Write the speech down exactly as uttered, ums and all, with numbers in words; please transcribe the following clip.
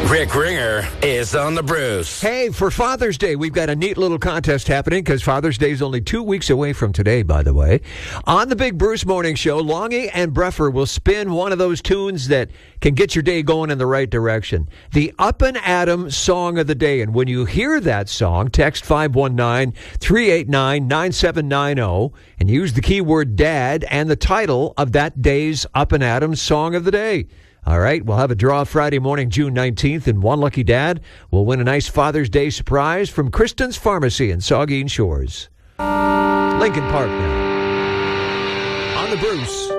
Rick Ringer is on the Bruce. Hey, for Father's Day, we've got a neat little contest happening because Father's Day is only two weeks away from today, by the way. On the Big Bruce Morning Show, Longy and Breffer will spin one of those tunes that can get your day going in the right direction. The Up and Atom Song of the Day. And when you hear that song, text five one nine, three eight nine, nine seven nine zero and use the keyword Dad and the title of that day's Up and Atom Song of the Day. All right, we'll have a draw Friday morning, June nineteenth, and one lucky dad will win a nice Father's Day surprise from Kristen's Pharmacy in Saugeen Shores. Lincoln Park now. On the Bruce.